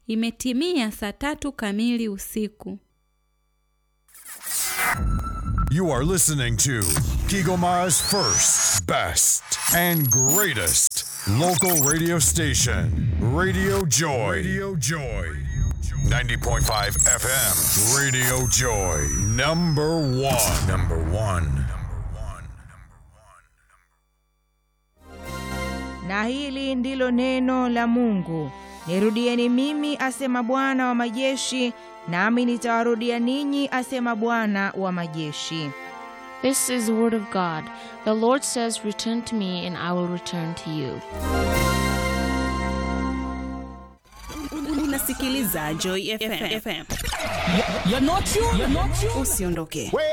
Imetimia saa 3 kamili usiku. You are listening to Kigoma's first, best, and greatest local radio station, Radio Joy. Radio Joy. 90.5 FM, Radio Joy. Number one. Number one. Na hili ndilo neno la Mungu. Nirudieni mimi, asema Bwana wa majeshi, nami nitawarudia ninyi, asema Bwana wa majeshi. This is the word of God. The Lord says, return to me and I will return to you. Unasikiliza Joy FM. You're not you. Usiondoke.